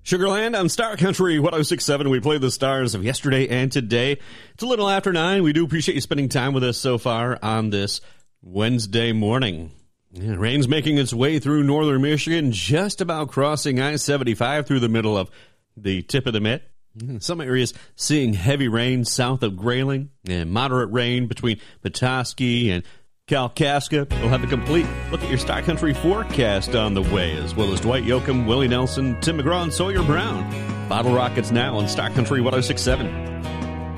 Sugarland on Star Country 106.7. We play the stars of yesterday and today. It's a little after 9. We do appreciate you spending time with us so far on this Wednesday morning. Yeah, rain's making its way through northern Michigan, just about crossing I-75 through the middle of the tip of the mitt. Some areas seeing heavy rain south of Grayling and moderate rain between Petoskey and Kalkaska. We'll have a complete look at your Star Country forecast on the way, as well as Dwight Yoakam, Willie Nelson, Tim McGraw, and Sawyer Brown. Bottle Rockets now on Star Country 106.7.